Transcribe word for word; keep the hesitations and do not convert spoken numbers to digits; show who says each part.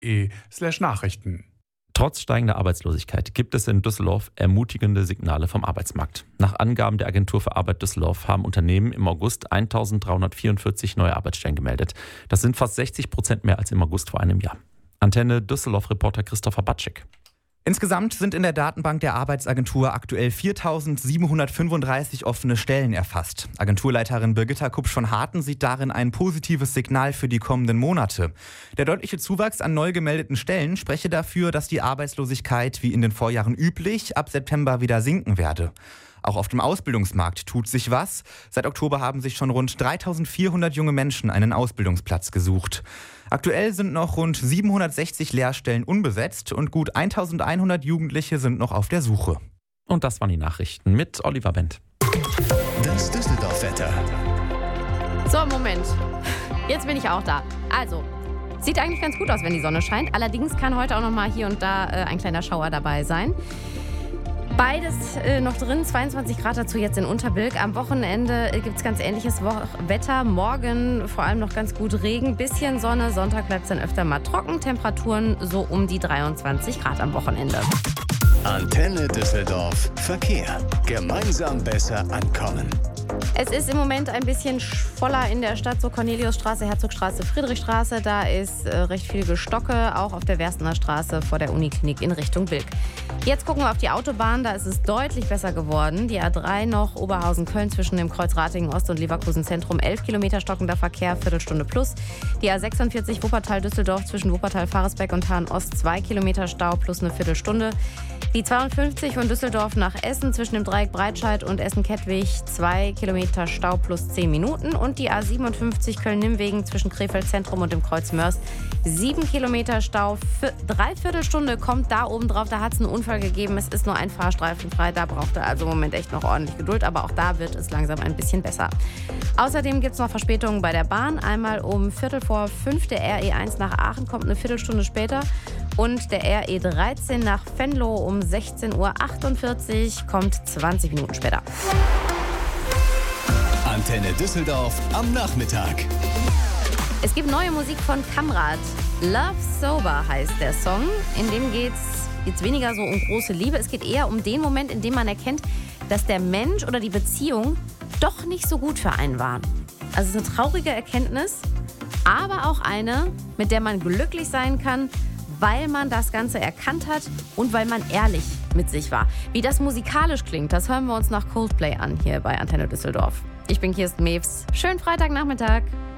Speaker 1: slash Nachrichten.
Speaker 2: Trotz steigender Arbeitslosigkeit gibt es in Düsseldorf ermutigende Signale vom Arbeitsmarkt. Nach Angaben der Agentur für Arbeit Düsseldorf haben Unternehmen im August eintausenddreihundertvierundvierzig neue Arbeitsstellen gemeldet. Das sind fast sechzig Prozent mehr als im August vor einem Jahr. Antenne Düsseldorf-Reporter Christopher Batschik.
Speaker 3: Insgesamt sind in der Datenbank der Arbeitsagentur aktuell viertausendsiebenhundertfünfunddreißig offene Stellen erfasst. Agenturleiterin Birgitta Kupsch von Harten sieht darin ein positives Signal für die kommenden Monate. Der deutliche Zuwachs an neu gemeldeten Stellen spreche dafür, dass die Arbeitslosigkeit wie in den Vorjahren üblich ab September wieder sinken werde. Auch auf dem Ausbildungsmarkt tut sich was. Seit Oktober haben sich schon rund dreitausendvierhundert junge Menschen einen Ausbildungsplatz gesucht. Aktuell sind noch rund siebenhundertsechzig Lehrstellen unbesetzt und gut eintausendeinhundert Jugendliche sind noch auf der Suche.
Speaker 2: Und das waren die Nachrichten mit Oliver Wendt.
Speaker 4: Das Düsseldorf-Wetter.
Speaker 5: So, Moment. Jetzt bin ich auch da. Also, sieht eigentlich ganz gut aus, wenn die Sonne scheint. Allerdings kann heute auch noch mal hier und da äh, ein kleiner Schauer dabei sein. Beides äh, noch drin, zweiundzwanzig Grad dazu jetzt in Unterbilk. Am Wochenende äh, gibt es ganz ähnliches Wo- Wetter. Morgen vor allem noch ganz gut Regen, bisschen Sonne. Sonntag bleibt es dann öfter mal trocken. Temperaturen so um die dreiundzwanzig Grad am Wochenende.
Speaker 4: Antenne Düsseldorf Verkehr. Gemeinsam besser ankommen.
Speaker 5: Es ist im Moment ein bisschen voller in der Stadt, so Corneliusstraße, Herzogstraße, Friedrichstraße. Da ist äh, recht viel Gestocke, auch auf der Werstener Straße vor der Uniklinik in Richtung Bilk. Jetzt gucken wir auf die Autobahn, da ist es deutlich besser geworden. Die A drei noch Oberhausen-Köln zwischen dem Kreuz Ratingen-Ost und Leverkusen-Zentrum, elf Kilometer stockender Verkehr, Viertelstunde plus. Die A sechsundvierzig Wuppertal-Düsseldorf zwischen Wuppertal-Faresbeck und Hahn-Ost, zwei Kilometer Stau plus eine Viertelstunde. Die zweiundfünfzig von Düsseldorf nach Essen zwischen dem Dreieck Breitscheid und Essen-Kettwig, zwei Kilometer Stau plus zehn Minuten. Und die A siebenundfünfzig Köln-Nimmwegen zwischen Krefeld-Zentrum und dem Kreuz Mörs, sieben Kilometer Stau, für dreiviertel Stunde kommt da oben drauf. Da hat es einen Unfall gegeben, es ist nur ein Fahrstreifen frei. Da braucht er also im Moment echt noch ordentlich Geduld, aber auch da wird es langsam ein bisschen besser. Außerdem gibt es noch Verspätungen bei der Bahn. Einmal um Viertel vor fünf der R E eins nach Aachen kommt eine Viertelstunde später. Und der R E dreizehn nach Venlo um sechzehn Uhr achtundvierzig kommt zwanzig Minuten später.
Speaker 4: Antenne Düsseldorf am Nachmittag.
Speaker 5: Es gibt neue Musik von Kamrat. Love Sober heißt der Song. In dem geht es jetzt weniger so um große Liebe. Es geht eher um den Moment, in dem man erkennt, dass der Mensch oder die Beziehung doch nicht so gut für einen waren. Also es ist eine traurige Erkenntnis, aber auch eine, mit der man glücklich sein kann, weil man das Ganze erkannt hat und weil man ehrlich mit sich war. Wie das musikalisch klingt, das hören wir uns nach Coldplay an, hier bei Antenne Düsseldorf. Ich bin Kirsten Mewes. Schönen Freitagnachmittag.